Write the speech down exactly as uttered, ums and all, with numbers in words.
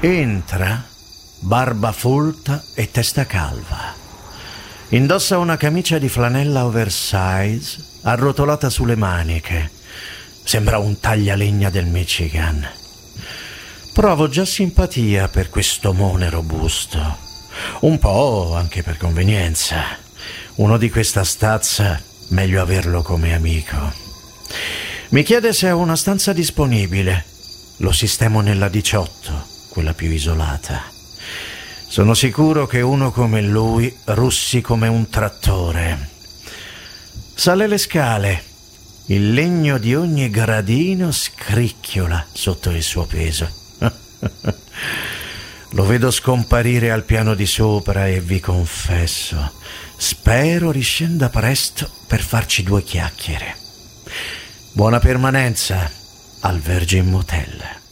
Entra, barba folta e testa calva. Indossa una camicia di flanella oversize arrotolata sulle maniche. Sembra un taglialegna del Michigan. Provo già simpatia per quest'omone robusto. Un po' anche per convenienza. Uno di questa stazza, meglio averlo come amico. Mi chiede se ho una stanza disponibile. Lo sistemo nella diciotto, quella più isolata. Sono sicuro che uno come lui russi come un trattore. Sale le scale. Il legno di ogni gradino scricchiola sotto il suo peso. Lo vedo scomparire al piano di sopra e vi confesso, spero riscenda presto per farci due chiacchiere. Buona permanenza al Virgin Motel.